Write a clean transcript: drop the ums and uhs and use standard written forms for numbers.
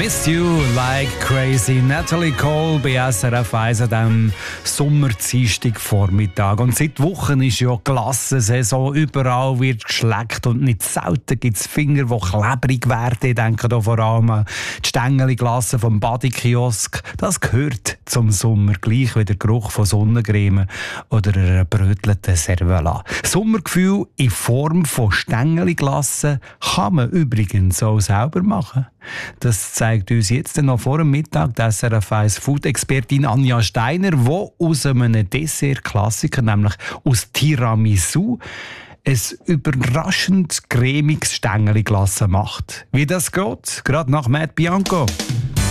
Miss You Like Crazy. Natalie Cole bei SRF 1 an diesem Sommerdienstagvormittag. Und seit Wochen ist ja Glassensaison. Überall wird geschleckt und nicht selten gibt es Finger, die klebrig werden. Ich denke da vor allem an die Stängeli-Glasse vom Badikiosk. Das gehört zum Sommer, gleich wie der Geruch von Sonnencreme oder einer brötelten Cervelat. Sommergefühl in Form von Stängeli-Glasse kann man übrigens auch selber machen. Das zeigt uns jetzt noch vor dem Mittag die SRF 1 Food-Expertin Anja Steiner, die aus einem Dessert-Klassiker, nämlich aus Tiramisu, ein überraschend cremiges Stängeli-Glasse macht. Wie das geht? Gerade nach Matt Bianco.